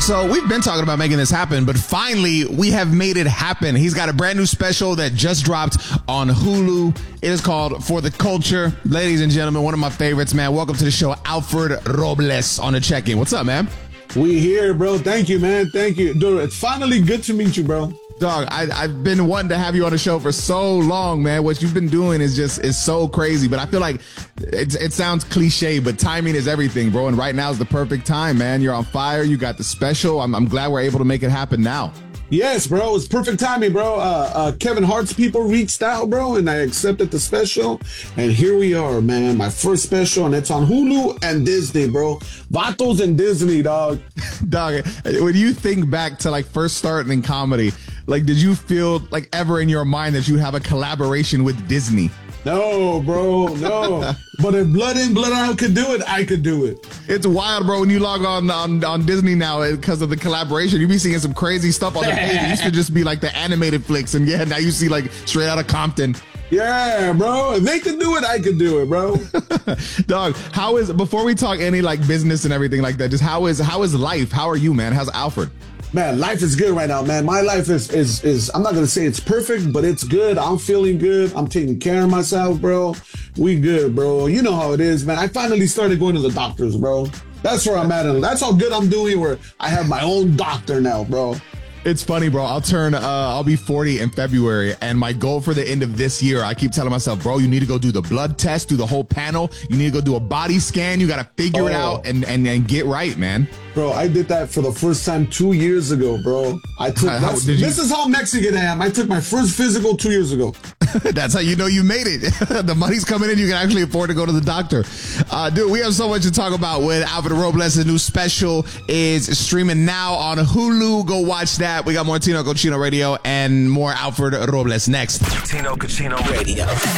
So we've been talking about making this happen, but finally we have made it happen. He's got a brand new special that just dropped on Hulu. It is called For the Culture. Ladies and gentlemen, one of my favorites, man. Welcome to the show, Alfred Robles on the check-in. What's up, man? We here, bro. Thank you, man. Thank you. Dude, it's finally good to meet you, bro. Dog, I've been wanting to have you on the show for so long, man. What you've been doing is so crazy. But I feel like it sounds cliche, but timing is everything, bro. And right now is the perfect time, man. You're on fire. You got the special. I'm glad we're able to make it happen now. Yes, bro. It's perfect timing, bro. Kevin Hart's people reached out, bro, and I accepted the special. And here we are, man. My first special, and it's on Hulu and Disney, bro. Vatos and Disney, dog. Dog, when you think back to like first starting in comedy, like did you feel like ever in your mind that you'd have a collaboration with Disney? No, bro, no. But if Blood In, Blood Out could do it, I could do it. It's wild, bro, when you log on Disney now because of the collaboration. You be seeing some crazy stuff on the page. It used to just be like the animated flicks, and yeah, now you see like Straight Outta Compton. Yeah, bro. If they could do it, I could do it, bro. Dog, before we talk any like business and everything like that, just how is life? How are you, man? How's Alfred? Man, life is good right now, man. My life is I'm not going to say it's perfect, but it's good. I'm feeling good. I'm taking care of myself, bro. We good, bro. You know how it is, man. I finally started going to the doctors, bro. That's where I'm at. And that's how good I'm doing, where I have my own doctor now, bro. It's funny, bro. I'll be 40 in February, and my goal for the end of this year, I keep telling myself, bro, you need to go do the blood test, do the whole panel. You need to go do a body scan. You got to figure it out and get right, man. Bro, I did that for the first time 2 years ago, bro. This is how Mexican I am. I took my first physical 2 years ago. That's how you know you made it. The money's coming in. You can actually afford to go to the doctor. Dude, we have so much to talk about with Alfred Robles. The new special is streaming now on Hulu. Go watch that. We got more Tino Cochino Radio and more Alfred Robles next. Tino Cochino Radio.